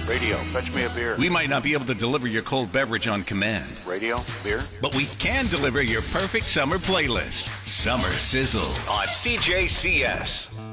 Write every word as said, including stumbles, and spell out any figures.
Radio, fetch me a beer. We might not be able to deliver your cold beverage on command. Radio, beer. But we can deliver your perfect summer playlist. Summer Sizzle on C J C S.